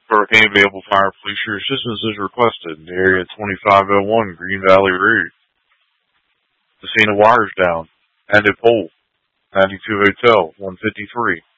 Hurricane available fire police your assistance is requested. Area 2501 Green Valley Road. The scene of wires down. And a pole. 92 Hotel, 153.